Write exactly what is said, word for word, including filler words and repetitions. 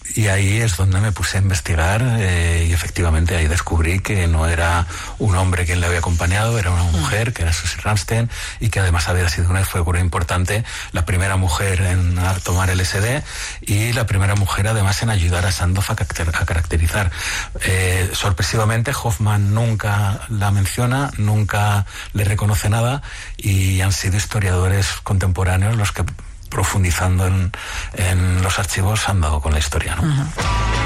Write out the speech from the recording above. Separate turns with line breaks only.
Y ahí es donde me puse a investigar eh, y efectivamente ahí descubrí que no era un hombre quien le había acompañado, era una mujer, que era Susie Ramstein, y que además había sido una figura importante, la primera mujer en tomar L S D y la primera mujer además en ayudar a Sandoz a, a caracterizar. Eh, sorpresivamente Hoffman nunca la menciona, nunca le reconoce nada, y han sido historiadores contemporáneos los que, profundizando en, en los archivos, han dado con la historia, ¿no? Uh-huh.